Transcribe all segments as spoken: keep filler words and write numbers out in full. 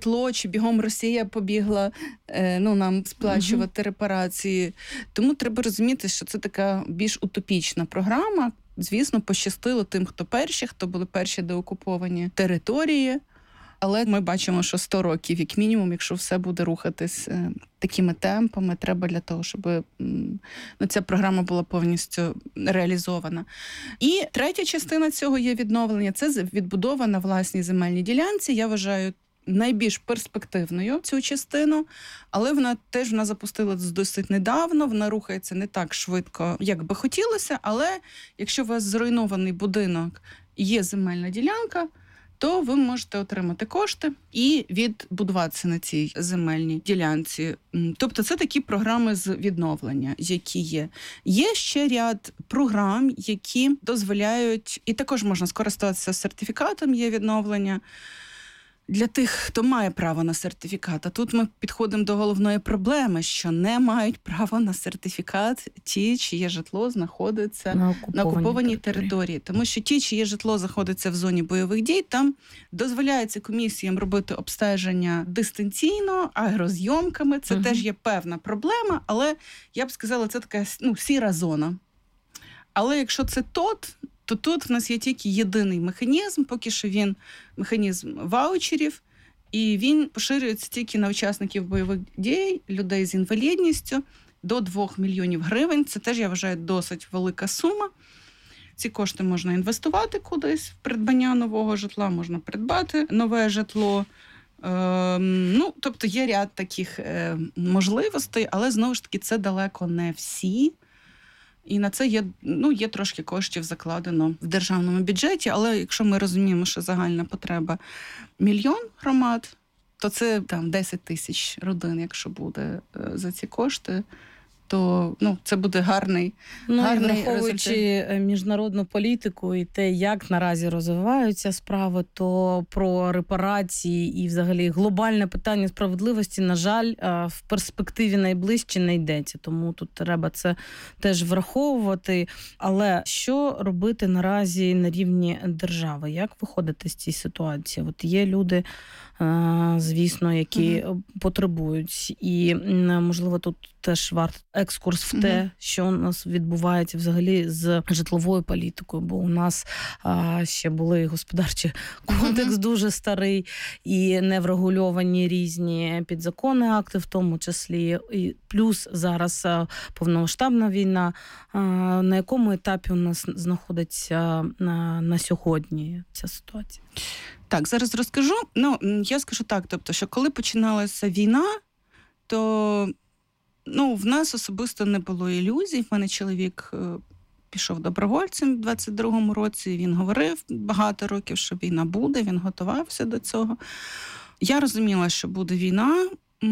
житло, чи бігом Росія побігла е, ну, нам сплачувати угу. репарації. Тому треба розуміти, що це така більш утопічна програма. Звісно, пощастило тим, хто перші, хто були перші деокуповані території. Але ми бачимо, що сто років, як мінімум, якщо все буде рухатись е, такими темпами, треба для того, щоб м, ну, ця програма була повністю реалізована. І третя частина цього є відновлення. Це відбудова на власній земельній ділянці. Я вважаю найбільш перспективною цю частину, але вона теж вона запустилась досить недавно, вона рухається не так швидко, як би хотілося, але якщо у вас зруйнований будинок і є земельна ділянка, то ви можете отримати кошти і відбудуватися на цій земельній ділянці. Тобто це такі програми з відновлення, які є. Є ще ряд програм, які дозволяють, і також можна скористатися сертифікатом, є відновлення, для тих, хто має право на сертифікат. А тут ми підходимо до головної проблеми, що не мають право на сертифікат ті, чиє житло знаходиться на окупованій, на окупованій території. території. Тому що ті, чиє житло знаходиться в зоні бойових дій, там дозволяється комісіям робити обстеження дистанційно, агрозйомками. Це угу. теж є певна проблема, але я б сказала, це така ну, сіра зона. Але якщо це ТОТ, то тут в нас є тільки єдиний механізм, поки що він механізм ваучерів, і він поширюється тільки на учасників бойових дій, людей з інвалідністю, до двох мільйонів гривень. Це теж, я вважаю, досить велика сума. Ці кошти можна інвестувати кудись в придбання нового житла, можна придбати нове житло. Е, ну, тобто є ряд таких е, можливостей, але, знову ж таки, це далеко не всі. І на це є, ну, є трошки коштів закладено в державному бюджеті, але якщо ми розуміємо, що загальна потреба мільйон громад, то це там десять тисяч родин, якщо буде за ці кошти, то ну, це буде гарний, ну, гарний враховуючи результат. Міжнародну політику і те, як наразі розвиваються справи, то про репарації і взагалі глобальне питання справедливості, на жаль, в перспективі найближче не йдеться. Тому тут треба це теж враховувати. Але що робити наразі на рівні держави? Як виходити з цієї ситуації? От є люди, звісно, які угу. потребують. І, можливо, тут теж варто екскурс в те, угу. що у нас відбувається взагалі з житловою політикою, бо у нас а, ще були господарчі кодекс угу. дуже старий і не врегульовані різні підзаконні акти, в тому числі. І плюс зараз а, повномасштабна війна. А, на якому етапі у нас знаходиться на, на сьогодні ця ситуація? Так, зараз розкажу. Ну, я скажу так, тобто, що коли починалася війна, то ну, в нас особисто не було ілюзій. В мене чоловік пішов добровольцем в двадцять другому році, він говорив багато років, що війна буде, він готувався до цього. Я розуміла, що буде війна,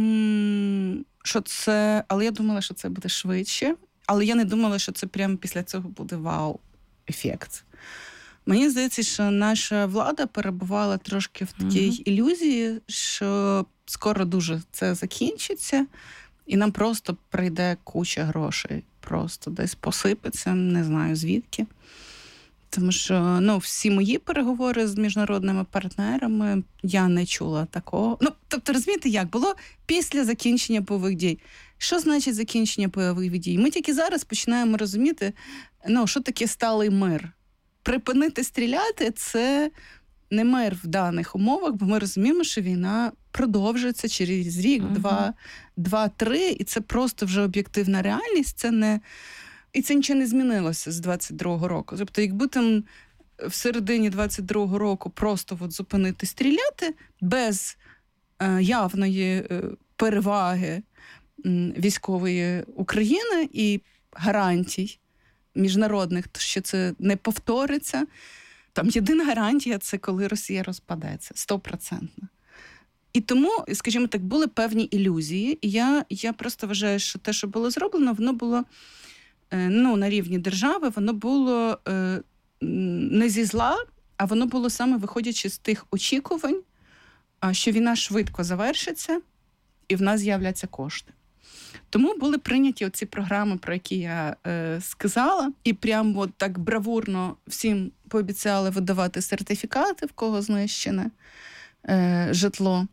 що це, але я думала, що це буде швидше, але я не думала, що це прямо після цього буде вау-ефект. Мені здається, що наша влада перебувала трошки в такій mm-hmm. ілюзії, що скоро дуже це закінчиться, і нам просто прийде куча грошей. Просто десь посипеться, не знаю звідки. Тому що ну, всі мої переговори з міжнародними партнерами, я не чула такого. Ну, тобто, розумієте, як було після закінчення бойових дій. Що значить закінчення бойових дій? Ми тільки зараз починаємо розуміти, ну, що таке сталий мир. Припинити стріляти – це не мир в даних умовах, бо ми розуміємо, що війна продовжується через рік, uh-huh. два, два-три, і це просто вже об'єктивна реальність. Це не... І це нічого не змінилося з двадцять другого року. Тобто, якби там в середині двадцять другого року просто от зупинити стріляти без е, явної е, переваги е, військової України і гарантій міжнародних, що це не повториться. Там єдина гарантія – це коли Росія розпадеться, стопроцентно. І тому, скажімо так, були певні ілюзії. І я, я просто вважаю, що те, що було зроблено, воно було ну, на рівні держави, воно було е, не зі зла, а воно було саме виходячи з тих очікувань, що війна швидко завершиться і в нас з'являться кошти. Тому були прийняті оці програми, про які я е, сказала, і прямо от так бравурно всім пообіцяли видавати сертифікати, в кого знищене е, житло.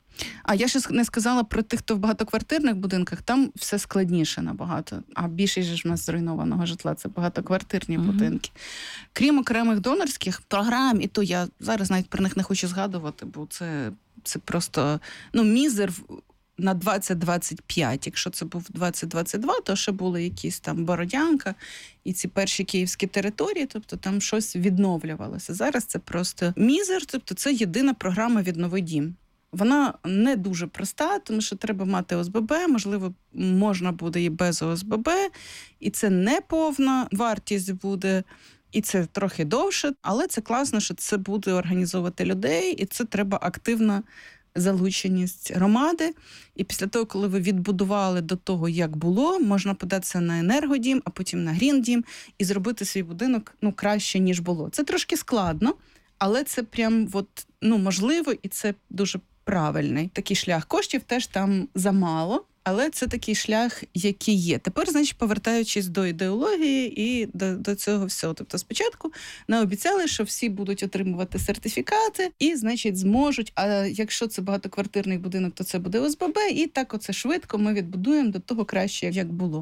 А я ще не сказала про тих, хто в багатоквартирних будинках, там все складніше набагато. А більшість ж в нас зруйнованого житла – це багатоквартирні mm-hmm. будинки. Крім окремих донорських програм, і то я зараз навіть про них не хочу згадувати, бо це, це просто ну, мізер на двадцять двадцять п'ять. Якщо це був двадцять двадцять два, то ще були якісь там Бородянка і ці перші київські території, тобто там щось відновлювалося. Зараз це просто мізер, тобто це єдина програма «Віднови дім». Вона не дуже проста, тому що треба мати О С Б Б, можливо, можна буде і без О С Б Б, і це не повна вартість буде, і це трохи довше, але це класно, що це буде організовувати людей, і це треба активна залученість громади. І після того, коли ви відбудували до того, як було, можна податися на енергодім, а потім на гріндім і зробити свій будинок ну, краще, ніж було. Це трошки складно, але це прям от, ну, можливо, і це дуже правильний такий шлях. Коштів теж там замало, але це такий шлях, який є. Тепер, значить, повертаючись до ідеології і до, до цього всього. Тобто спочатку нам обіцяли, що всі будуть отримувати сертифікати і, значить, зможуть, а якщо це багатоквартирний будинок, то це буде О С Б Б, і так оце швидко ми відбудуємо до того краще, як було.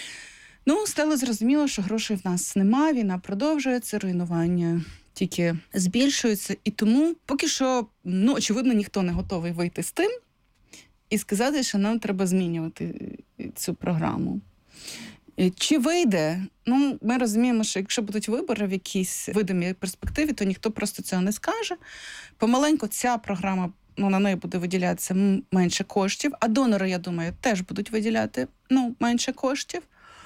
Ну, стало зрозуміло, що грошей в нас немає, війна продовжується, руйнування тільки збільшується, і тому поки що, ну, очевидно, ніхто не готовий вийти з тим і сказати, що нам треба змінювати цю програму. Чи вийде? Ну, ми розуміємо, що якщо будуть вибори в якійсь видимій перспективі, то ніхто просто цього не скаже. Помаленьку ця програма, ну, на неї буде виділятися менше коштів, а донори, я думаю, теж будуть виділяти, ну, менше коштів.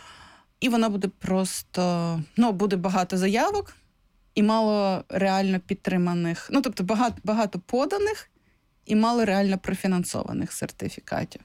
І вона буде просто, ну, буде багато заявок, і мало реально підтриманих, ну, тобто багато, багато поданих і мало реально профінансованих сертифікатів.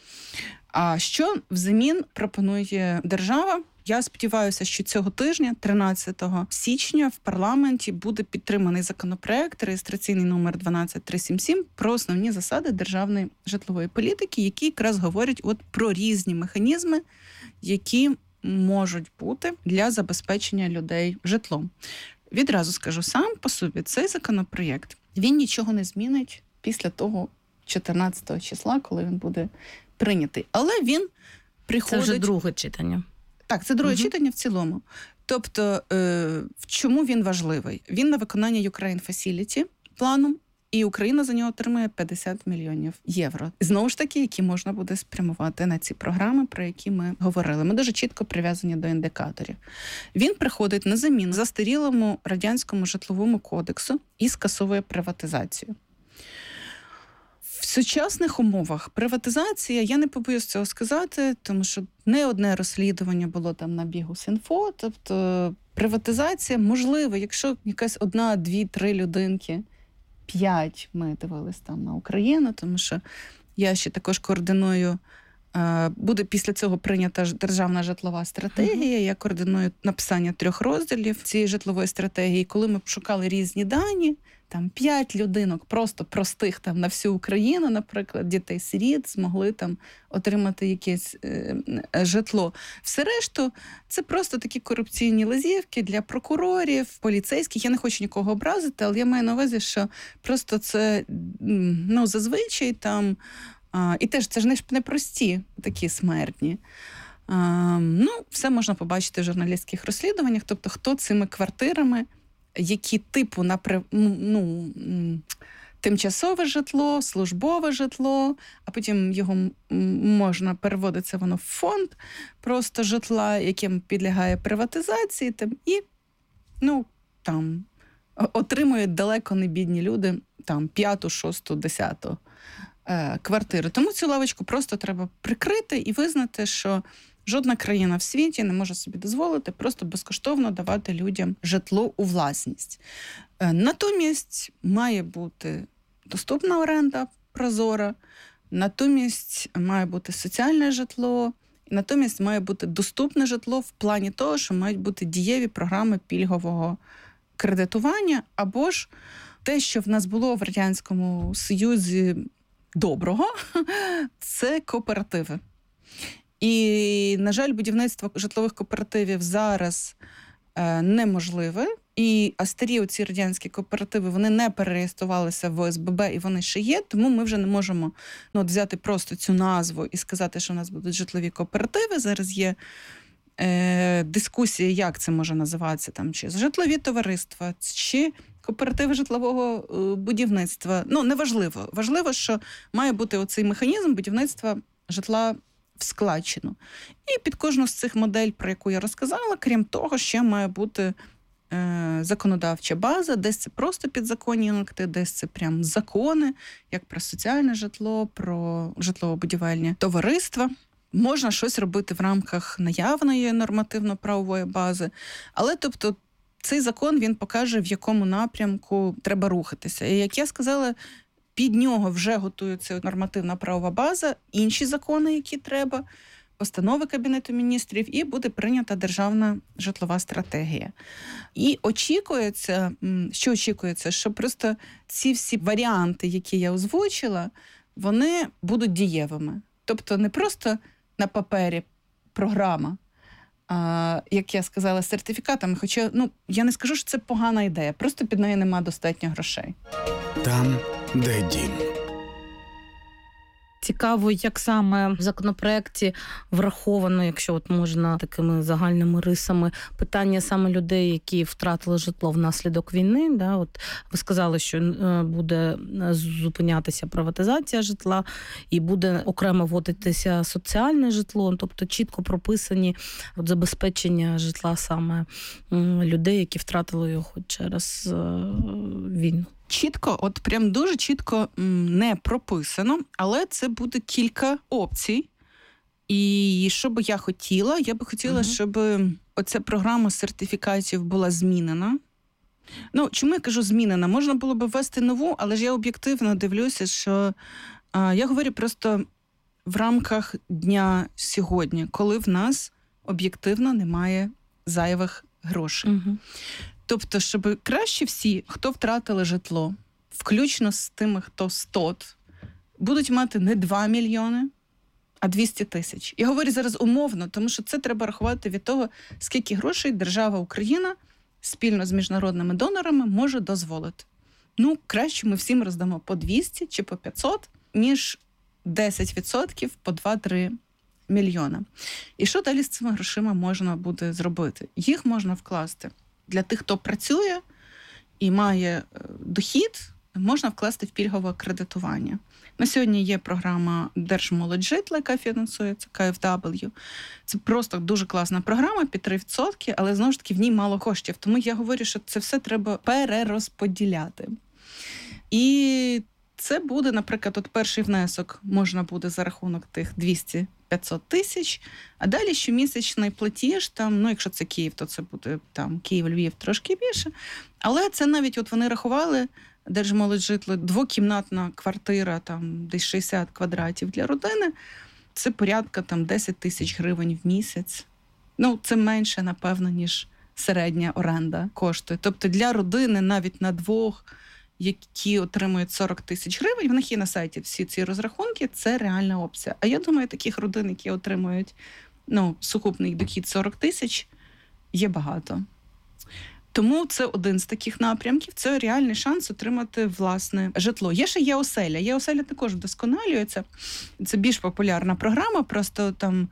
А що взамін пропонує держава? Я сподіваюся, що цього тижня, тринадцятого січня, в парламенті буде підтриманий законопроект, реєстраційний номер дванадцять триста сімдесят сім, про основні засади державної житлової політики, які якраз говорять от про різні механізми, які можуть бути для забезпечення людей житлом. Відразу скажу, сам по собі цей законопроєкт, він нічого не змінить після того чотирнадцятого числа, коли він буде прийнятий. Але він приходить... Це вже друге читання. Так, це друге угу. читання в цілому. Тобто, е, в чому він важливий? Він на виконання Ukraine Facility планом, і Україна за нього отримує п'ятдесят мільйонів євро. Знову ж таки, які можна буде спрямувати на ці програми, про які ми говорили. Ми дуже чітко прив'язані до індикаторів. Він приходить на заміну застарілому радянському житловому кодексу і скасовує приватизацію. В сучасних умовах приватизація, я не побоюсь цього сказати, тому що не одне розслідування було там на Бігус.Інфо, тобто приватизація можлива, якщо якась одна, дві, три людинки, п'ять ми дивились там на Україну, тому що я ще також координую, буде після цього прийнята державна житлова стратегія, uh-huh. я координую написання трьох розділів цієї житлової стратегії. Коли ми шукали різні дані, там п'ять людинок, просто простих там на всю Україну, наприклад, дітей-сиріт, змогли там отримати якесь е, житло. Все решту, це просто такі корупційні лазівки для прокурорів, поліцейських. Я не хочу нікого образити, але я маю на увазі, що просто це, ну, зазвичай там, а, і теж це ж не, не прості такі смертні. А, ну, все можна побачити в журналістських розслідуваннях, тобто хто цими квартирами, які типу на ну, тимчасове житло, службове житло, а потім його можна переводитися воно в фонд просто житла, яким підлягає приватизації, там, і ну, там, отримують далеко не бідні люди там, п'яту, шосту, десяту е, квартиру. Тому цю лавочку просто треба прикрити і визнати, що жодна країна в світі не може собі дозволити просто безкоштовно давати людям житло у власність. Натомість має бути доступна оренда прозора, натомість має бути соціальне житло, і натомість має бути доступне житло в плані того, що мають бути дієві програми пільгового кредитування, або ж те, що в нас було в Радянському Союзі доброго, це кооперативи. І, на жаль, будівництво житлових кооперативів зараз е, неможливе, І а старі оці радянські кооперативи, вони не перереєструвалися в О С Б Б, і вони ще є, тому ми вже не можемо ну, от взяти просто цю назву і сказати, що у нас будуть житлові кооперативи. Зараз є е, дискусія, як це може називатися, там, чи житлові товариства, чи кооперативи житлового е, будівництва. Ну, неважливо. Важливо, що має бути оцей механізм будівництва житла в складчину. І під кожну з цих модель, про яку я розказала, крім того, ще має бути е, законодавча база, десь це просто підзаконні акти, десь це прям закони, як про соціальне житло, про житлово-будівельні товариства. Можна щось робити в рамках наявної нормативно-правової бази, але, тобто, цей закон, він покаже, в якому напрямку треба рухатися. І, як я сказала, під нього вже готується нормативна правова база, інші закони, які треба, постанови Кабінету міністрів, і буде прийнята державна житлова стратегія. І очікується, що очікується, що просто ці всі варіанти, які я озвучила, вони будуть дієвими. Тобто не просто на папері програма, а, як я сказала, з сертифікатами. Хоча, ну, я не скажу, що це погана ідея, просто під нею нема достатньо грошей. Там, де дім. Цікаво, як саме в законопроекті враховано, якщо от можна такими загальними рисами, питання саме людей, які втратили житло внаслідок війни. Да? От ви сказали, що буде зупинятися приватизація житла і буде окремо вводитися соціальне житло, тобто чітко прописані от, забезпечення житла саме людей, які втратили його через війну. Чітко, от прям дуже чітко не прописано, але це буде кілька опцій. І що би я хотіла? Я би хотіла, uh-huh. щоб оця програма сертифікатів була змінена. Ну, чому я кажу змінена? Можна було б ввести нову, але ж я об'єктивно дивлюся, що а, я говорю просто в рамках дня сьогодні, коли в нас об'єктивно немає зайвих грошей. Uh-huh. Тобто, щоб краще всі, хто втратили житло, включно з тими, хто стот, будуть мати не два мільйони, а двісті тисяч. Я говорю зараз умовно, тому що це треба рахувати від того, скільки грошей держава Україна спільно з міжнародними донорами може дозволити. Ну, краще ми всім роздамо по двісті чи по п'ятсот, ніж десять відсотків по два-три мільйона. І що далі з цими грошима можна буде зробити? Їх можна вкласти. Для тих, хто працює і має дохід, можна вкласти в пільгове кредитування. На сьогодні є програма «Держмолодьжитла», яка фінансується Ка Еф Дабл Ю. Це просто дуже класна програма, під три відсотки, але, знову ж таки, в ній мало коштів. Тому я говорю, що це все треба перерозподіляти. І це буде, наприклад, от перший внесок можна буде за рахунок тих двісті-п'ятсот тисяч, а далі щомісячний платіж, там, ну, якщо це Київ, то це буде там Київ, Львів трошки більше. Але це навіть, от вони рахували, Держмолодьжитло, двокімнатна квартира, там, десь шістдесят квадратів для родини, це порядка там десять тисяч гривень в місяць. Ну, це менше, напевно, ніж середня оренда коштує. Тобто для родини навіть на двох, які отримують сорок тисяч гривень, в них є на сайті всі ці розрахунки, це реальна опція. А я думаю, таких родин, які отримують ну, сукупний дохід сорок тисяч, є багато. Тому це один з таких напрямків, це реальний шанс отримати власне житло. Є ще Є-оселя. Є-оселя також вдосконалюється. Це більш популярна програма, просто там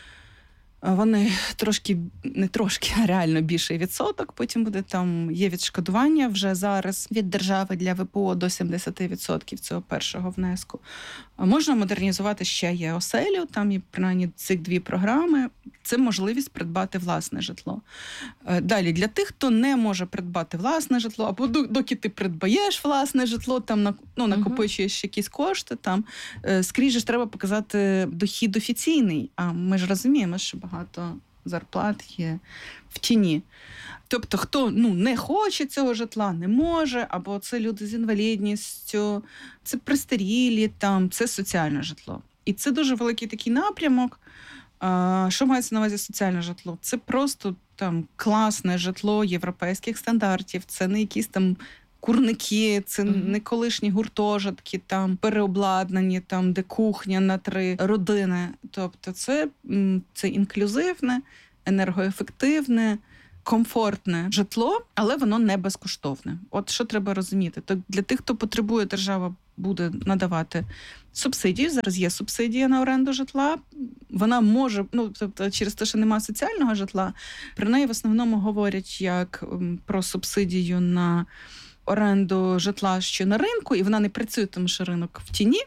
вони трошки, не трошки, а реально більший відсоток. Потім буде там, є відшкодування вже зараз від держави для В П О до сімдесят відсотків цього першого внеску. Можна модернізувати ще Є-оселю, там є принаймні ці дві програми. Це можливість придбати власне житло. Далі, для тих, хто не може придбати власне житло, або доки ти придбаєш власне житло, там ну, накопичуєш якісь кошти, там, скоріше ж треба показати дохід офіційний, а ми ж розуміємо, що багато зарплат є в тіні. Тобто, хто ну, не хоче цього житла, не може, або це люди з інвалідністю, це престарілі, там, це соціальне житло. І це дуже великий такий напрямок. А, що мається на увазі соціальне житло? Це просто там класне житло європейських стандартів, це не якісь там курники, це mm-hmm. не колишні гуртожитки, там переобладнані, там де кухня на три родини. Тобто це, це інклюзивне, енергоефективне, комфортне житло, але воно не безкоштовне. От що треба розуміти. То для тих, хто потребує, держава буде надавати субсидії. Зараз є субсидія на оренду житла. Вона може, ну, тобто через те, що немає соціального житла, про неї в основному говорять як про субсидію на оренду житла, що на ринку, і вона не працює, тому що ринок в тіні.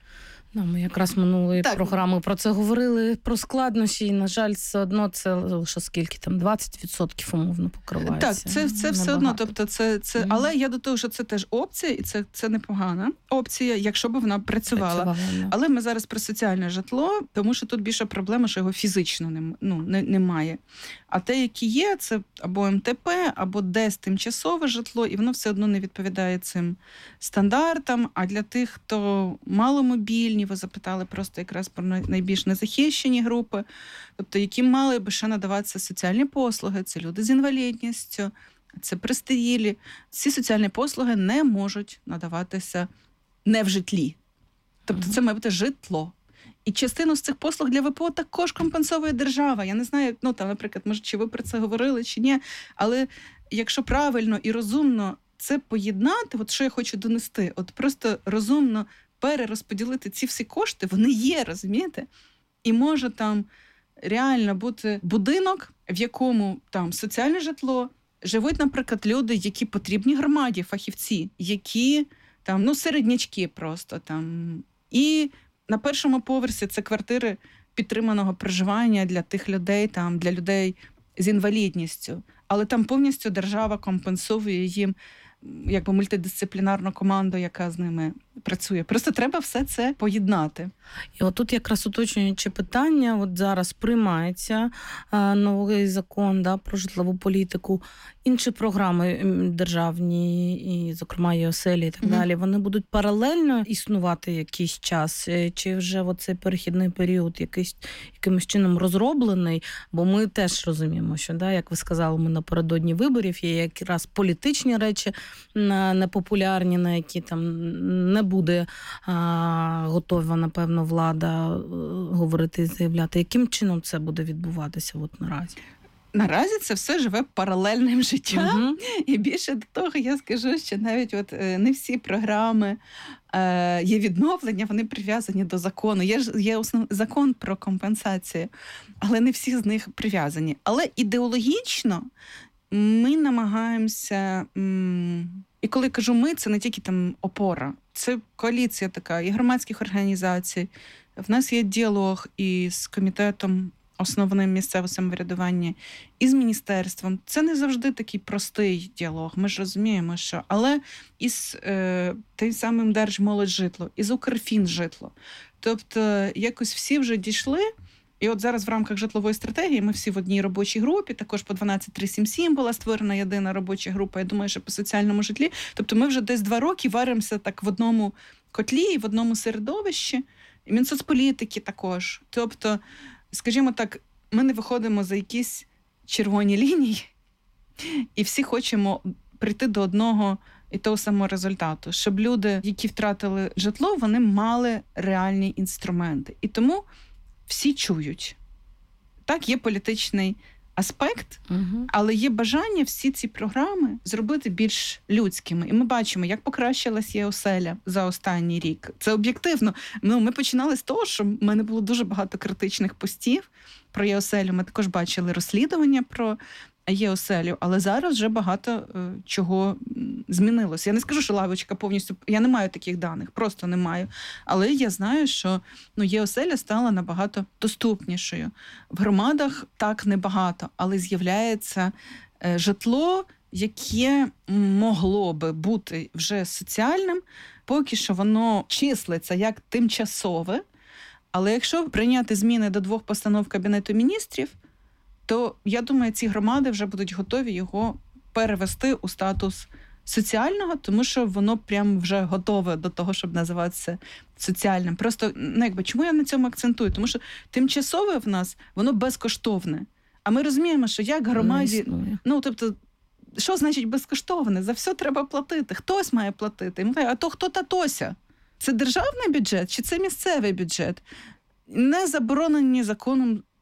Ну, ми якраз минулої так. програми про це говорили, про складнощі, і, на жаль, все одно це лише скільки там, двадцять відсотків умовно покривається. Так, це, це все одно, тобто це, це, mm. але я до того, що це теж опція, і це, це непогана опція, якщо б вона працювала. працювала але ми зараз про соціальне житло, тому що тут більша проблема, що його фізично не, ну, не, немає. А те, які є, це або ем те пе, або десь тимчасове житло, і воно все одно не відповідає цим стандартам. А для тих, хто маломобільні, ви запитали просто якраз про найбільш незахищені групи, тобто які мали би ще надаватися соціальні послуги, це люди з інвалідністю, це пристарілі. Ці соціальні послуги не можуть надаватися не в житлі. Тобто це має бути житло. І частину з цих послуг для ВПО також компенсовує держава. Я не знаю, ну там, наприклад, може, чи ви про це говорили, чи ні, але якщо правильно і розумно це поєднати, от що я хочу донести, от просто розумно перерозподілити ці всі кошти, вони є, розумієте? І може там реально бути будинок, в якому там соціальне житло, живуть, наприклад, люди, які потрібні громаді, фахівці, які там, ну, середнячки просто там. І на першому поверсі це квартири підтриманого проживання для тих людей, там, для людей з інвалідністю. Але там повністю держава компенсує їм якби мультидисциплінарну команду, яка з ними працює. Просто треба все це поєднати. І отут якраз уточнюючи питання, от зараз приймається а, новий закон, да, про житлову політику, інші програми державні, і, зокрема, і оселі і так mm-hmm. далі, вони будуть паралельно існувати якийсь час? Чи вже оцей перехідний період якийсь, якимось чином розроблений? Бо ми теж розуміємо, що, да, як ви сказали, ми напередодні виборів, є якраз політичні речі непопулярні, на які там не буде а, готова, напевно, влада говорити і заявляти. Яким чином це буде відбуватися от наразі? Наразі це все живе паралельним життям. Угу. І більше до того я скажу, що навіть от не всі програми е, є відновлення, вони прив'язані до закону. Є, є основ... закон про компенсацію, але не всі з них прив'язані. Але ідеологічно ми намагаємося, м- і коли кажу ми, це не тільки там опора, це коаліція така, і громадських організацій. В нас є діалог із комітетом основним місцевого самоврядування, і з міністерством. Це не завжди такий простий діалог, ми ж розуміємо, що. Але із е, тим самим Держмолоджитло, із Укрфінжитло. Тобто якось всі вже дійшли. І от зараз в рамках житлової стратегії ми всі в одній робочій групі, також по дванадцять три сім сім була створена єдина робоча група, я думаю, що по соціальному житлі. Тобто ми вже десь два роки варимося так в одному котлі і в одному середовищі, і Мінсоцполітики також. Тобто, скажімо так, ми не виходимо за якісь червоні лінії, і всі хочемо прийти до одного і того самого результату, щоб люди, які втратили житло, вони мали реальні інструменти. І тому всі чують. Так, є політичний аспект, угу. але є бажання всі ці програми зробити більш людськими. І ми бачимо, як покращилась ЄОселя за останній рік. Це об'єктивно. Ну, ми починали з того, що в мене було дуже багато критичних постів про ЄОселю. Ми також бачили розслідування про ЄОселю, але зараз вже багато е, чого змінилося. Я не скажу, що лавочка повністю... Я не маю таких даних, просто не маю. Але я знаю, що ну, ЄОселя стала набагато доступнішою. В громадах так небагато, але з'являється е, житло, яке могло би бути вже соціальним, поки що воно числиться як тимчасове. Але якщо прийняти зміни до двох постанов Кабінету міністрів, то, я думаю, ці громади вже будуть готові його перевести у статус соціального, тому що воно прям вже готове до того, щоб називатися соціальним. Просто, ну, якби, чому я на цьому акцентую? Тому що тимчасове в нас, воно безкоштовне. А ми розуміємо, що як громаді... Ну, тобто, що значить безкоштовне? За все треба платити. Хтось має платити. А то хто татося? Це державний бюджет чи це місцевий бюджет? Не заборонені законом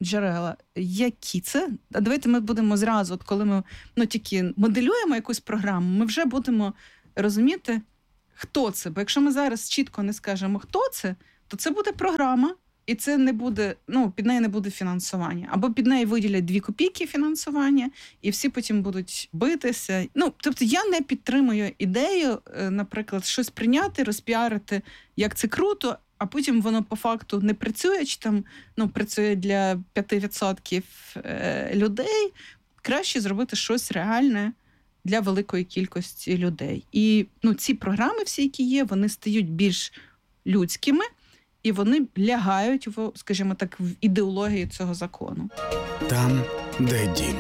джерела. Які це? А давайте ми будемо зразу, от коли ми ну, тільки моделюємо якусь програму, ми вже будемо розуміти, хто це. Бо якщо ми зараз чітко не скажемо, хто це, то це буде програма, і це не буде, ну, під нею не буде фінансування. Або під нею виділять дві копійки фінансування, і всі потім будуть битися. Ну, тобто я не підтримую ідею, наприклад, щось прийняти, розпіарити, як це круто, а потім воно по факту не працює, чи там, ну, працює для п'ять відсотків людей. Краще зробити щось реальне для великої кількості людей. І, ну, ці програми всі, які є, вони стають більш людськими, і вони лягають, в, скажімо так, в ідеологію цього закону. Там, де дім.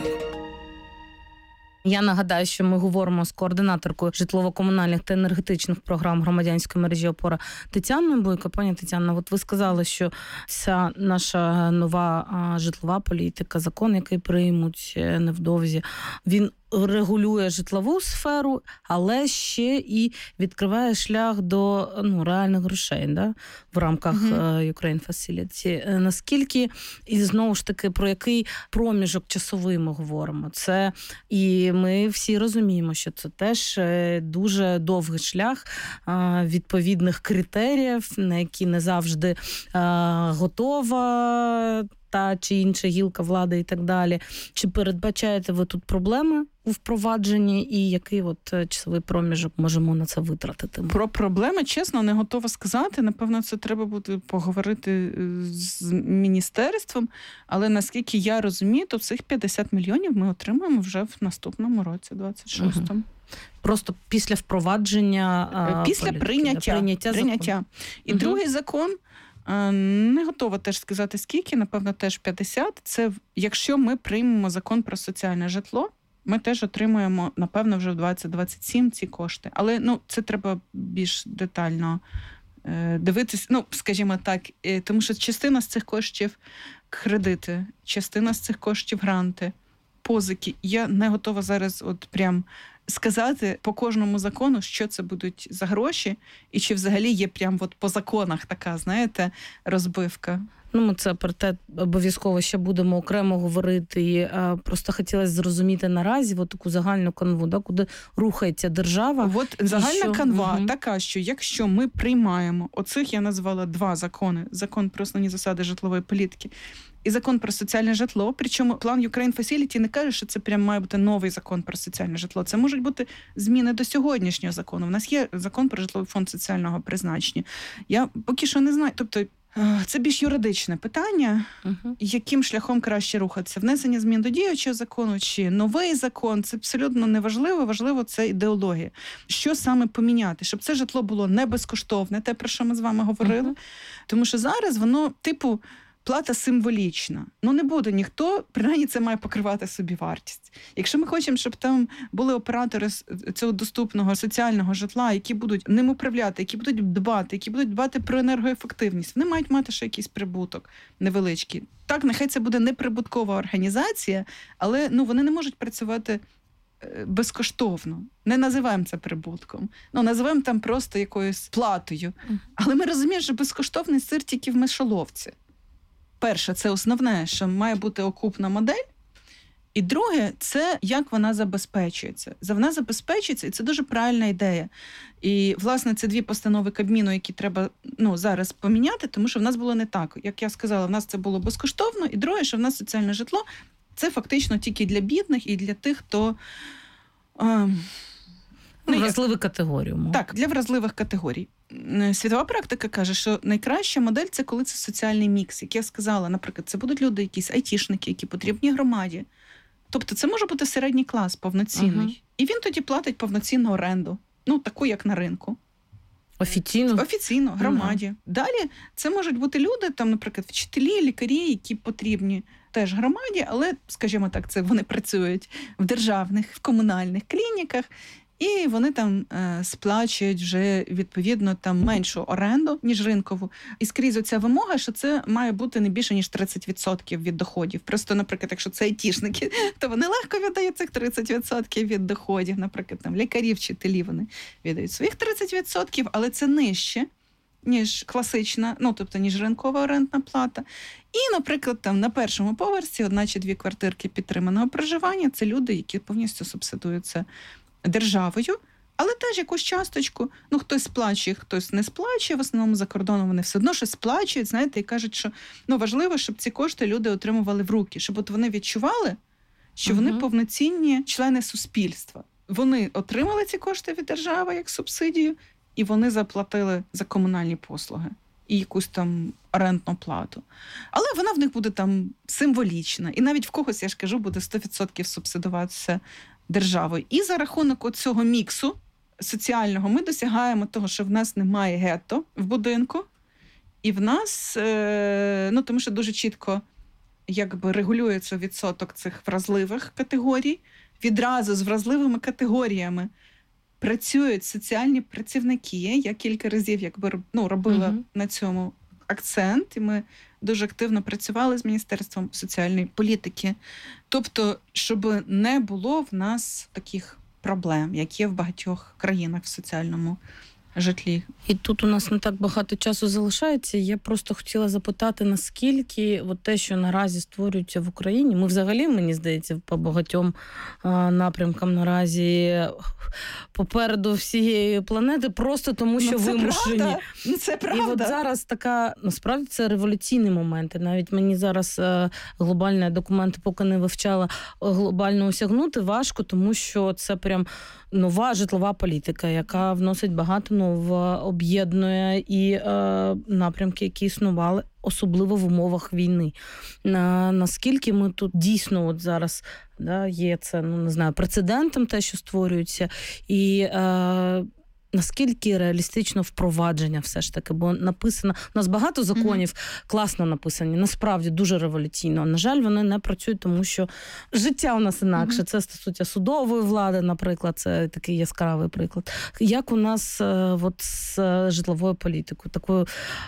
Я нагадаю, що ми говоримо з координаторкою житлово-комунальних та енергетичних програм громадянської мережі «Опора» Тетяною Бойко. Пані Тетяна, от ви сказали, що ця наша нова житлова політика, закон, який приймуть невдовзі, він регулює житлову сферу, але ще і відкриває шлях до, ну, реальних грошей, да? В рамках uh-huh. Ukraine Facility. Наскільки, і знову ж таки, про який проміжок часовий ми говоримо? Це, і ми всі розуміємо, що це теж дуже довгий шлях відповідних критеріїв, на які не завжди готова та чи інша гілка влади і так далі. Чи передбачаєте ви тут проблеми у впровадженні, і який от часовий проміжок можемо на це витратити? Про проблеми, чесно, не готова сказати. Напевно, це треба буде поговорити з міністерством, але наскільки я розумію, то цих п'ятдесят мільйонів ми отримаємо вже в наступному році, двадцять шостому. Угу. Просто після впровадження Після політики, прийняття. прийняття, прийняття. І угу. другий закон, не готова теж сказати скільки, напевно, теж п'ятдесят. Це якщо ми приймемо закон про соціальне житло, ми теж отримуємо, напевно, вже в двадцять двадцять сім ці кошти. Але, ну, це треба більш детально е, дивитись, ну, скажімо так, е, тому що частина з цих коштів кредити, частина з цих коштів гранти, позики. Я не готова зараз от прям сказати по кожному закону, що це будуть за гроші, і чи взагалі є прям от по законах така, знаєте, розбивка. Ну, ми це про те обов'язково ще будемо окремо говорити. Просто хотілося зрозуміти наразі от таку загальну канву, да, куди рухається держава. От загальна що? канва угу. така, що якщо ми приймаємо оцих, я назвала два закони, закон про основні засади житлової політики і закон про соціальне житло, причому план Ukraine Facility не каже, що це прям має бути новий закон про соціальне житло. Це можуть бути зміни до сьогоднішнього закону. У нас є закон про житловий фонд соціального призначення. Я поки що не знаю, тобто це більш юридичне питання, uh-huh. яким шляхом краще рухатися. Внесення змін до діючого закону чи новий закон, це абсолютно неважливо, важливо це ідеологія. Що саме поміняти? Щоб це житло було не безкоштовне, те, про що ми з вами говорили. Uh-huh. Тому що зараз воно, типу, плата символічна. Ну, не буде ніхто, принаймні це має покривати собі вартість. Якщо ми хочемо, щоб там були оператори цього доступного соціального житла, які будуть ним управляти, які будуть дбати, які будуть дбати про енергоефективність, вони мають мати ще якийсь прибуток невеличкий. Так, нехай це буде неприбуткова організація, але, ну, вони не можуть працювати безкоштовно. Не називаємо це прибутком. Ну, називаємо там просто якоюсь платою. Але ми розуміємо, що безкоштовний сир тільки в мишоловці. Перше, це основне, що має бути окупна модель. І друге, це як вона забезпечується. Вона забезпечується, і це дуже правильна ідея. І, власне, це дві постанови Кабміну, які треба, ну, зараз поміняти, тому що в нас було не так. Як я сказала, в нас це було безкоштовно. І друге, що в нас соціальне житло – це фактично тільки для бідних і для тих, хто... Е, ну, вразливі категорії. Так, для вразливих категорій. Світова практика каже, що найкраща модель – це коли це соціальний мікс. Як я сказала, наприклад, це будуть люди, якісь айтішники, які потрібні громаді. Тобто це може бути середній клас повноцінний. Uh-huh. І він тоді платить повноцінну оренду. Ну, таку, як на ринку. Офіційно? Офіційно, громаді. Uh-huh. Далі це можуть бути люди, там, наприклад, вчителі, лікарі, які потрібні теж громаді, але, скажімо так, це вони працюють в державних, в комунальних клініках, і вони там е, сплачують вже, відповідно, там меншу оренду, ніж ринкову. І скрізь оця вимога, що це має бути не більше, ніж тридцять відсотків від доходів. Просто, наприклад, якщо це айтішники, то вони легко віддають цих тридцять відсотків від доходів. Наприклад, там лікарі, вчителі, вони віддають своїх тридцять відсотків, але це нижче, ніж класична, ну, тобто, ніж ринкова орендна плата. І, наприклад, там на першому поверсі одна чи дві квартирки підтриманого проживання – це люди, які повністю субсидуються державою, але теж якусь часточку, ну, хтось сплачує, хтось не сплачує, в основному за кордоном вони все одно щось сплачують, знаєте, і кажуть, що ну, важливо, щоб ці кошти люди отримували в руки, щоб от вони відчували, що вони uh-huh. повноцінні члени суспільства. Вони отримали ці кошти від держави як субсидію, і вони заплатили за комунальні послуги і якусь там орендну плату. Але вона в них буде там символічна. І навіть в когось, я ж кажу, буде сто відсотків субсидуватися державою. І за рахунок цього міксу соціального ми досягаємо того, що в нас немає гетто в будинку, і в нас, ну, тому що дуже чітко якби регулюється відсоток цих вразливих категорій. Відразу з вразливими категоріями працюють соціальні працівники. Я кілька разів якби, ну, робила uh-huh. на цьому акцент, і ми дуже активно працювали з Міністерством соціальної політики. Тобто, щоб не було в нас таких проблем, як є в багатьох країнах в соціальному житлі. І тут у нас не так багато часу залишається. Я просто хотіла запитати, наскільки от те, що наразі створюється в Україні, ми взагалі, мені здається, по багатьом а, напрямкам наразі попереду всієї планети, просто тому, що ну, це вимушені. Правда. Ну, це правда. І от зараз така, насправді, це революційні моменти. Навіть мені зараз а, глобальні документи поки не вивчала, глобально осягнути важко, тому що це прям нова житлова політика, яка вносить багато нового, об'єднує і е, напрямки, які існували, особливо в умовах війни. На, наскільки ми тут дійсно от зараз да, є це, ну не знаю, прецедентом те, що створюється, і е, наскільки реалістично впровадження все ж таки, бо написано, у нас багато законів mm-hmm. класно написані, насправді дуже революційно. На жаль, вони не працюють, тому що життя у нас інакше. Mm-hmm. Це стосується судової влади, наприклад, це такий яскравий приклад. Як у нас от, з житловою політикою, такою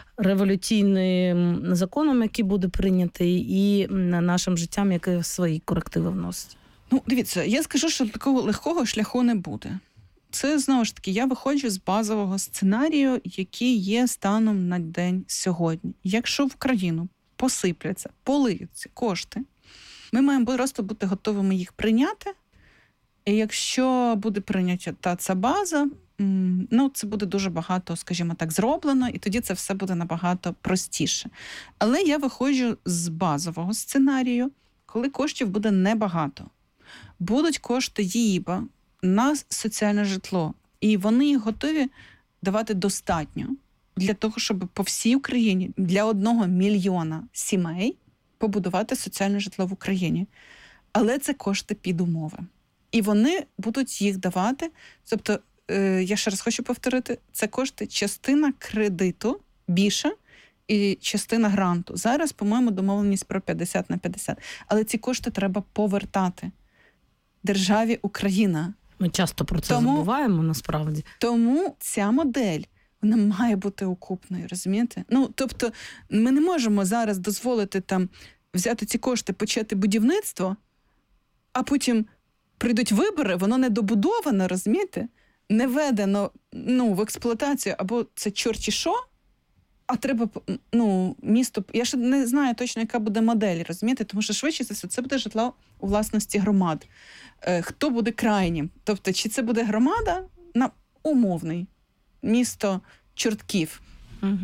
революційним законом, який буде прийнятий, і нашим життям, яке свої корективи вносить? Ну, дивіться, я скажу, що такого легкого шляху не буде. Це, знову ж таки, я виходжу з базового сценарію, який є станом на день сьогодні. Якщо в країну посипляться, полиються кошти, ми маємо просто бути готовими їх прийняти. І якщо буде прийнята ця база, ну, це буде дуже багато, скажімо так, зроблено, і тоді це все буде набагато простіше. Але я виходжу з базового сценарію, коли коштів буде небагато. Будуть кошти ЄІБА на соціальне житло. І вони їх готові давати достатньо для того, щоб по всій Україні для одного мільйона сімей побудувати соціальне житло в Україні. Але це кошти під умови. І вони будуть їх давати. Тобто, е, я ще раз хочу повторити, це кошти частина кредиту більше і частина гранту. Зараз, по-моєму, домовленість про п'ятдесят на п'ятдесят. Але ці кошти треба повертати державі Україна. Ми часто про це тому, забуваємо, насправді. Тому ця модель, вона має бути окупною, розумієте? Ну, тобто, ми не можемо зараз дозволити там взяти ці кошти, почати будівництво, а потім прийдуть вибори, воно не добудовано, розумієте? Не введено, ну, в експлуатацію, або це чорті що, а треба, ну, місто... Я ще не знаю точно, яка буде модель, розумієте? Тому що швидше за все, це буде житло у власності громад. Хто буде крайнім? Тобто, чи це буде громада на умовний місто Чортків, угу.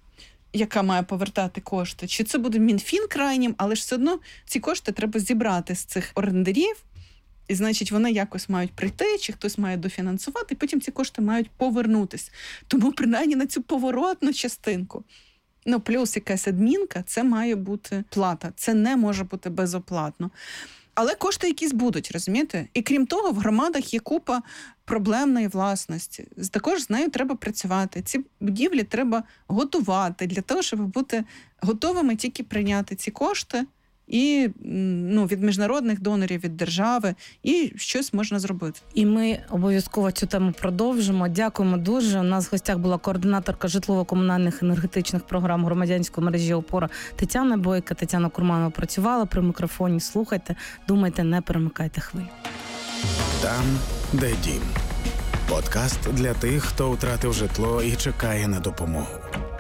яка має повертати кошти, чи це буде Мінфін крайнім, але ж все одно ці кошти треба зібрати з цих орендарів, і, значить, вони якось мають прийти, чи хтось має дофінансувати, і потім ці кошти мають повернутись. Тому, принаймні, на цю поворотну частинку, ну, плюс якась адмінка, це має бути плата. Це не може бути безоплатно. Але кошти якісь будуть, розумієте? І крім того, в громадах є купа проблемної власності. Також з нею треба працювати. Ці будівлі треба готувати для того, щоб бути готовими тільки прийняти ці кошти і, ну, від міжнародних донорів, від держави, і щось можна зробити. І ми обов'язково цю тему продовжимо. Дякуємо дуже. У нас в гостях була координаторка житлово-комунальних енергетичних програм громадянської мережі «Опора» Тетяна Бойка. Тетяна Курманова працювала при мікрофоні. Слухайте, думайте, не перемикайте хвилю. Там, де дім. Подкаст для тих, хто втратив житло і чекає на допомогу.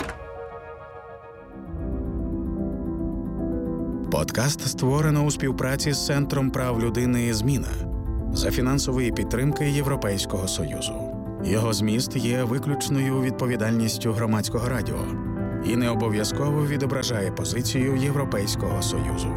Подкаст створено у співпраці з Центром прав людини «Зміна» за фінансової підтримки Європейського Союзу. Його зміст є виключною відповідальністю Громадського радіо і не обов'язково відображає позицію Європейського Союзу.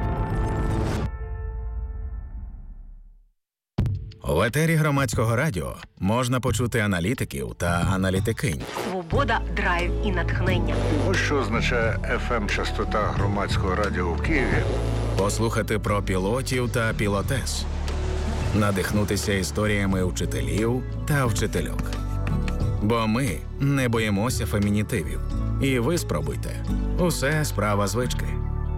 В етері Громадського радіо можна почути аналітиків та аналітикинь. Свобода, драйв і натхнення. Ось що означає еф ем-частота Громадського радіо в Києві. Послухати про пілотів та пілотес. Надихнутися історіями вчителів та вчительок. Бо ми не боїмося фемінітивів. І ви спробуйте. Усе справа звички.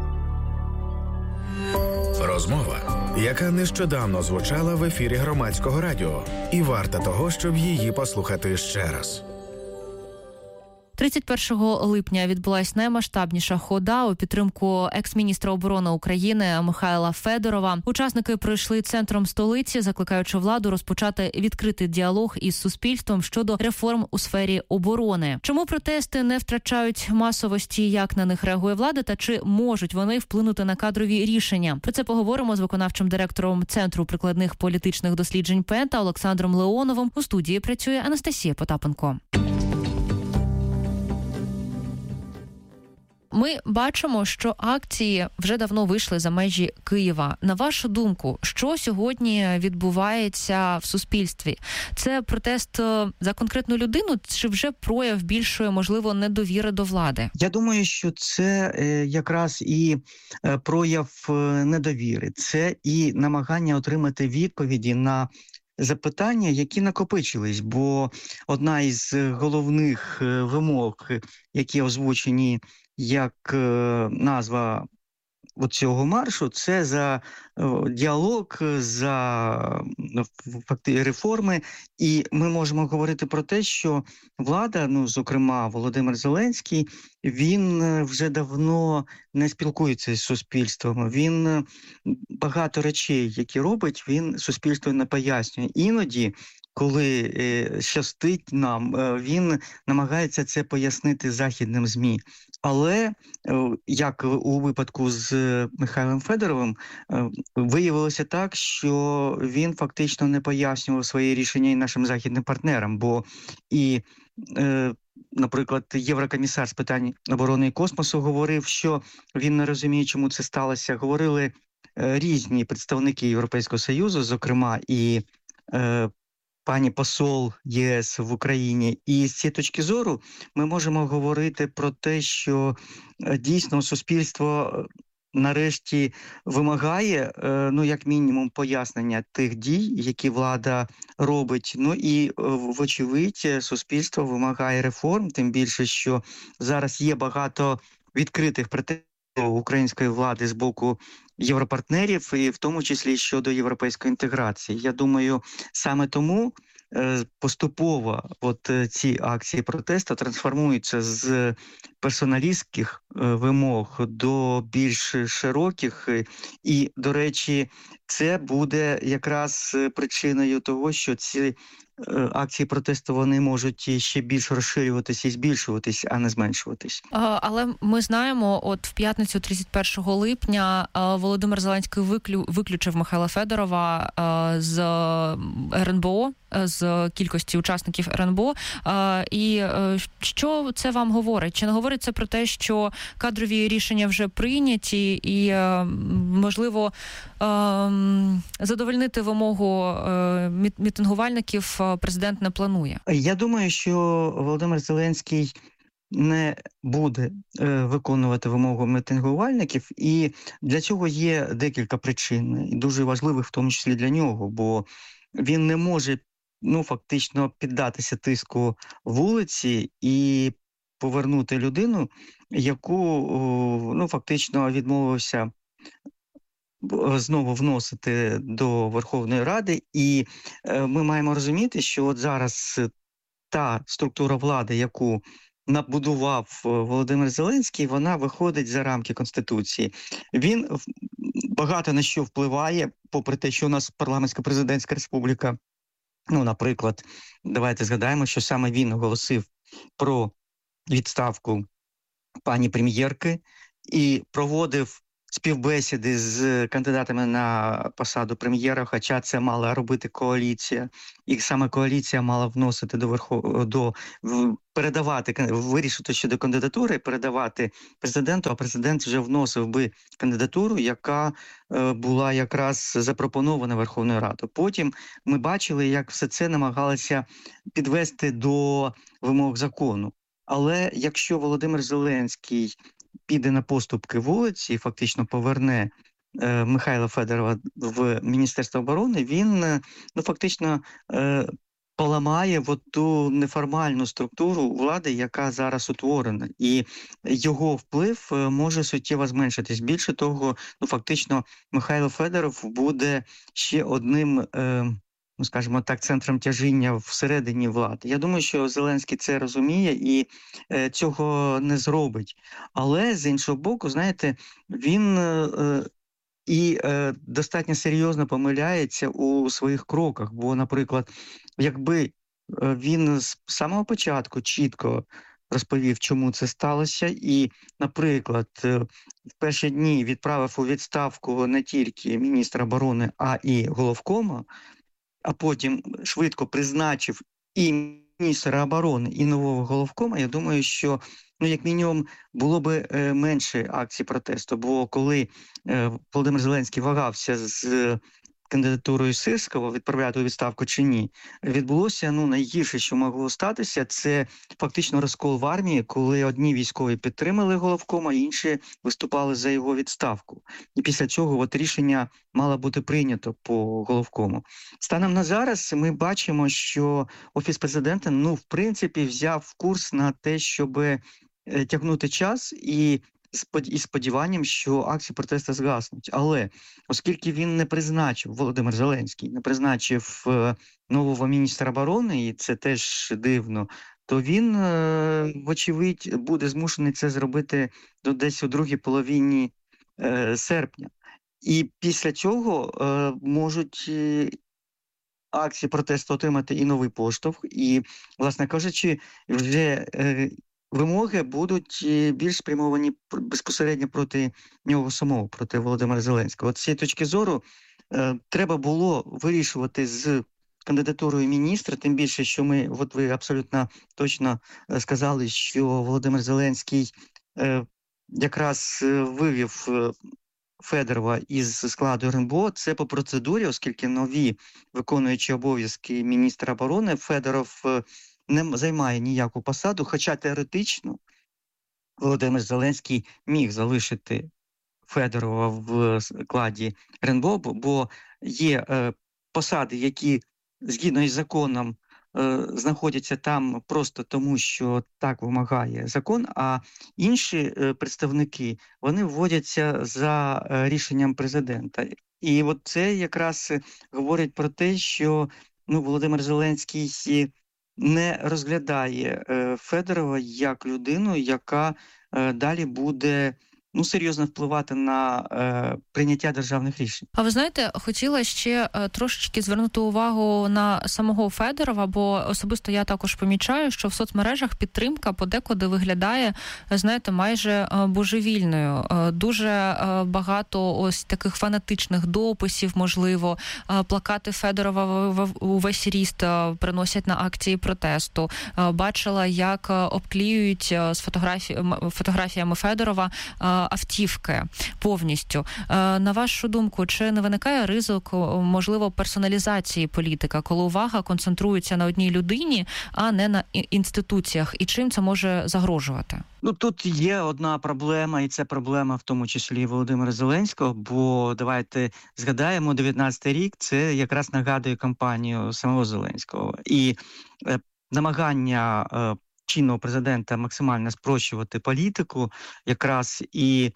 Розмова, яка нещодавно звучала в ефірі Громадського радіо. І варта того, щоб її послухати ще раз. тридцять першого липня відбулась наймасштабніша хода у підтримку екс-міністра оборони України Михайла Федорова. Учасники пройшли центром столиці, закликаючи владу розпочати відкритий діалог із суспільством щодо реформ у сфері оборони. Чому протести не втрачають масовості, як на них реагує влада, та чи можуть вони вплинути на кадрові рішення? Про це поговоримо з виконавчим директором Центру прикладних політичних досліджень ПЕНТА Олександром Леоновим. У студії працює Анастасія Потапенко. Ми бачимо, що акції вже давно вийшли за межі Києва. На вашу думку, що сьогодні відбувається в суспільстві? Це протест за конкретну людину чи вже прояв більшої, можливо, недовіри до влади? Я думаю, що це якраз і прояв недовіри. Це і намагання отримати відповіді на запитання, які накопичились, бо одна із головних вимог, які озвучені як назва цього маршу, це за діалог, за факти реформи. І ми можемо говорити про те, що влада, ну, зокрема, Володимир Зеленський, він вже давно не спілкується з суспільством. Він багато речей, які робить, він суспільству не пояснює. Іноді, коли е, щастить нам, е, він намагається це пояснити західним ЗМІ. Але, е, як у випадку з Михайлом Федоровим, е, виявилося так, що він фактично не пояснював свої рішення і нашим західним партнерам, бо і, е, наприклад, Єврокомісар з питань оборони і космосу говорив, що він не розуміє, чому це сталося. Говорили е, різні представники Європейського Союзу, зокрема і е, пані посол ЄС в Україні. І з цієї точки зору ми можемо говорити про те, що дійсно суспільство нарешті вимагає, ну, як мінімум, пояснення тих дій, які влада робить. Ну і, вочевидь, суспільство вимагає реформ, тим більше, що зараз є багато відкритих претензій української влади з боку європартнерів, і в тому числі щодо європейської інтеграції. Я думаю, саме тому е, поступово от е, ці акції протесту трансформуються з персоналістських е, вимог до більш широких. І, до речі, це буде якраз причиною того, що ці акції протесту, вони можуть ще більш розширюватися і збільшуватись, а не зменшуватись. Але ми знаємо, от в п'ятницю тридцять першого липня Володимир Зеленський виклю, виключив Михайла Федорова з ер ен бе о, з кількості учасників ер ен бе о. І що це вам говорить? Чи не говорить це про те, що кадрові рішення вже прийняті і, можливо, задовольнити вимогу мітингувальників президент не планує? Я думаю, що Володимир Зеленський не буде е, виконувати вимогу мітингувальників, і для цього є декілька причин, і дуже важливих в тому числі для нього, бо він не може, ну, фактично піддатися тиску вулиці і повернути людину, яку, ну, фактично відмовився знову вносити до Верховної Ради. І е, ми маємо розуміти, що от зараз та структура влади, яку набудував Володимир Зеленський, вона виходить за рамки Конституції. Він багато на що впливає, попри те, що у нас парламентсько-президентська республіка. Ну, наприклад, давайте згадаємо, що саме він оголосив про відставку пані прем'єрки і проводив співбесіди з кандидатами на посаду прем'єра, хоча це мала робити коаліція. І саме коаліція мала вносити до верхов... до передавати, вирішити щодо кандидатури, передавати президенту, а президент вже вносив би кандидатуру, яка е, була якраз запропонована Верховною Радою. Потім ми бачили, як все це намагалося підвести до вимог закону. Але якщо Володимир Зеленський піде на поступки вулиці і фактично поверне е, Михайла Федорова в Міністерство оборони, він е, ну, фактично е, поламає от ту неформальну структуру влади, яка зараз утворена. І його вплив е, може суттєво зменшитись. Більше того, ну, фактично Михайло Федоров буде ще одним... Е, ну, скажімо так, центром тяжіння всередині влади. Я думаю, що Зеленський це розуміє і е, цього не зробить. Але, з іншого боку, знаєте, він е, і е, достатньо серйозно помиляється у своїх кроках. Бо, наприклад, якби він з самого початку чітко розповів, чому це сталося, і, наприклад, в перші дні відправив у відставку не тільки міністра оборони, а і головкома, а потім швидко призначив і міністра оборони, і нового головкома, я думаю, що, ну, як мінімум, було би е, менше акцій протесту. Бо коли е, Володимир Зеленський вагався з е, кандидатурою Сирського, відправляти у відставку чи ні, відбулося, ну, найгірше, що могло статися, це фактично розкол в армії, коли одні військові підтримали головкома, інші виступали за його відставку. І після цього от рішення мало бути прийнято по головкому. Станом на зараз ми бачимо, що Офіс президента, ну, в принципі, взяв курс на те, щоб е, тягнути час і із сподіванням, що акції протесту згаснуть. Але оскільки він не призначив, Володимир Зеленський, не призначив е, нового міністра оборони, і це теж дивно, то він, е, вочевидь, буде змушений це зробити до десь у другій половині е, серпня. І після цього е, можуть е, акції протесту отримати і новий поштовх, і, власне кажучи, вже е, вимоги будуть більш спрямовані безпосередньо проти нього самого, проти Володимира Зеленського. От з цієї точки зору е, треба було вирішувати з кандидатурою міністра, тим більше, що ми, от ви абсолютно точно сказали, що Володимир Зеленський е, якраз вивів е, Федорова із складу РНБО. Це по процедурі, оскільки нові виконуючі обов'язки міністра оборони Федоров е, не займає ніяку посаду, хоча теоретично Володимир Зеленський міг залишити Федорова в складі РНБО, бо є е, посади, які згідно із законом е, знаходяться там просто тому, що так вимагає закон, а інші е, представники, вони вводяться за е, рішенням президента. І от це якраз говорить про те, що, ну, Володимир Зеленський не розглядає е, Федорова як людину, яка е, далі буде, ну, серйозно впливати на е, прийняття державних рішень. А ви знаєте, хотіла ще е, трошечки звернути увагу на самого Федорова, бо особисто я також помічаю, що в соцмережах підтримка подекуди виглядає, знаєте, майже е, божевільною. Е, дуже е, багато ось таких фанатичних дописів, можливо, е, плакати Федорова в, в, увесь ріст е, приносять на акції протесту. Е, бачила, як обклеюють е, з фотографі... фотографіями Федорова е, автівки повністю. На вашу думку, чи не виникає ризик, можливо, персоналізації політика, коли увага концентрується на одній людині, а не на інституціях? І чим це може загрожувати? Ну, тут є одна проблема, і це проблема в тому числі Володимира Зеленського, бо давайте згадаємо, дев'ятнадцятий рік – це якраз нагадує кампанію самого Зеленського. І е, намагання е, чинного президента максимально спрощувати політику, якраз і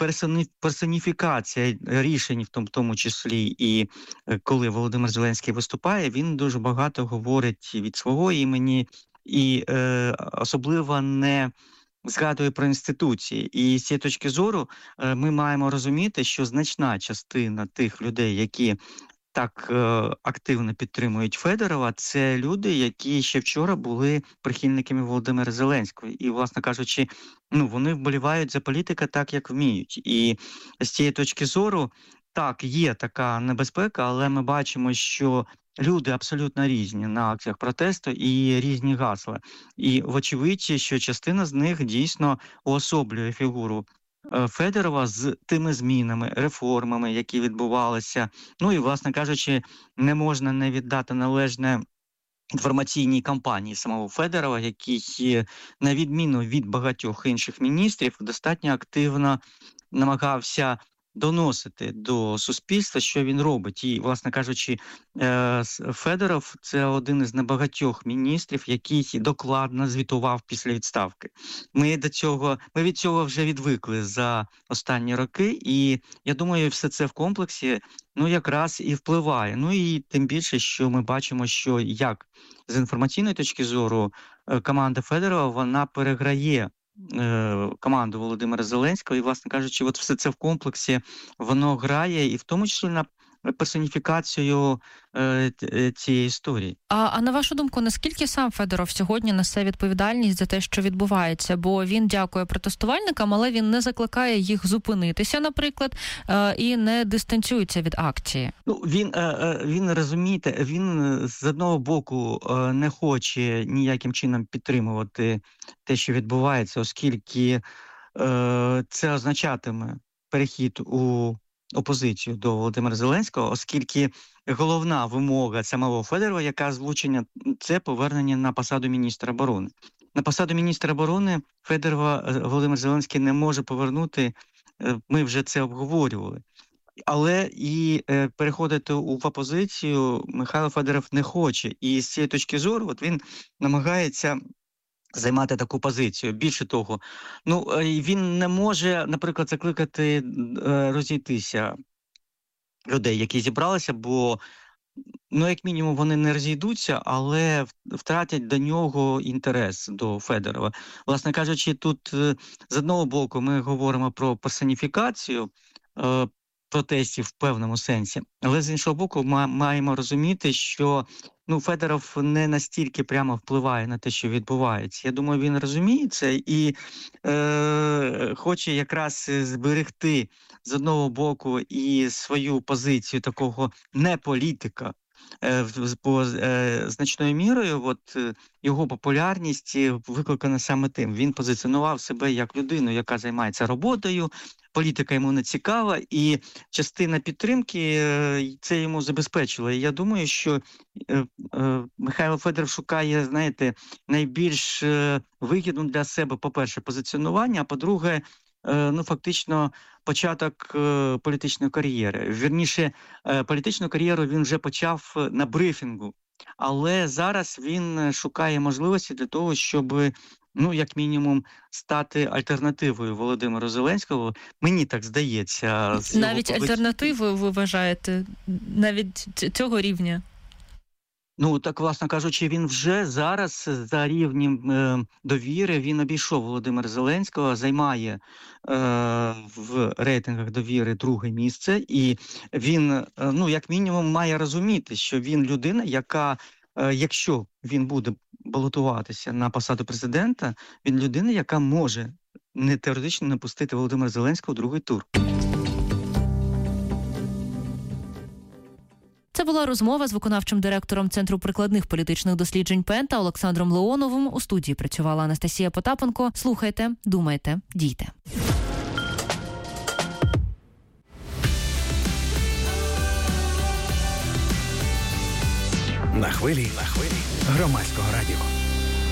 персоніфікація рішень, в тому, в тому числі, і коли Володимир Зеленський виступає, він дуже багато говорить від свого імені і е, особливо не згадує про інституції. І з цієї точки зору е, ми маємо розуміти, що значна частина тих людей, які так е, активно підтримують Федорова, це люди, які ще вчора були прихильниками Володимира Зеленського. І, власне кажучи, ну, вони вболівають за політика так, як вміють. І з цієї точки зору, так, є така небезпека, але ми бачимо, що люди абсолютно різні на акціях протесту і різні гасла. І вочевидь, що частина з них дійсно уособлює фігуру Федорова з тими змінами, реформами, які відбувалися. Ну і, власне кажучи, не можна не віддати належне інформаційній кампанії самого Федорова, який, на відміну від багатьох інших міністрів, достатньо активно намагався доносити до суспільства, що він робить. І, власне кажучи, Федоров – це один із небагатьох міністрів, який докладно звітував після відставки. Ми до цього, ми від цього вже відвикли за останні роки, і я думаю, все це в комплексі, ну, якраз і впливає. Ну, і тим більше, що ми бачимо, що як з інформаційної точки зору команда Федорова, вона переграє команду Володимира Зеленського, і, власне кажучи, от все це в комплексі воно грає, і в тому числі на персоніфікацію е, цієї історії. А, а на вашу думку, наскільки сам Федоров сьогодні несе відповідальність за те, що відбувається? Бо він дякує протестувальникам, але він не закликає їх зупинитися, наприклад, е, і не дистанціюється від акції. Ну, він, е, він, розумієте, він з одного боку е, не хоче ніяким чином підтримувати те, що відбувається, оскільки е, це означатиме перехід у опозицію до Володимира Зеленського, оскільки головна вимога самого Федорова, яка озвучена, це повернення на посаду міністра оборони. На посаду міністра оборони Федорова Володимир Зеленський не може повернути, ми вже це обговорювали. Але і е, переходити у в опозицію Михайло Федоров не хоче. І з цієї точки зору от він намагається займати таку позицію. Більше того, ну, він не може, наприклад, закликати розійтися людей, які зібралися, бо, ну, як мінімум, вони не розійдуться, але втратять до нього інтерес, до Федорова. Власне кажучи, тут з одного боку ми говоримо про персоніфікацію е, протестів в певному сенсі, але з іншого боку ми маємо розуміти, що ну, Федоров не настільки прямо впливає на те, що відбувається. Я думаю, він розуміє це і е, хоче якраз зберегти з одного боку і свою позицію такого не політика, е, бо е, значною мірою от, його популярність викликана саме тим. Він позиціонував себе як людину, яка займається роботою, політика йому не цікава, і частина підтримки це йому забезпечила. І я думаю, що е, е, Михайло Федоров шукає, знаєте, найбільш е, вигідну для себе, по-перше, позиціонування, а по-друге, е, ну, фактично, початок е, політичної кар'єри. Вірніше, е, політичну кар'єру він вже почав на брифінгу, але зараз він шукає можливості для того, щоб, ну, як мінімум, стати альтернативою Володимиру Зеленському. Мені так здається. Навіть поведінки. Альтернативою ви вважаєте? Навіть цього рівня? Ну, так, власне кажучи, він вже зараз за рівнем е, довіри, він обійшов Володимира Зеленського, займає е, в рейтингах довіри друге місце, і він, е, ну, як мінімум, має розуміти, що він людина, яка, е, якщо він буде балотуватися на посаду президента, він людина, яка може не теоретично не пустити Володимира Зеленського у другий тур. Це була розмова з виконавчим директором Центру прикладних політичних досліджень Пента Олександром Леоновим. У студії працювала Анастасія Потапенко. Слухайте, думайте, дійте. На хвилі, на хвилі Громадського радіо.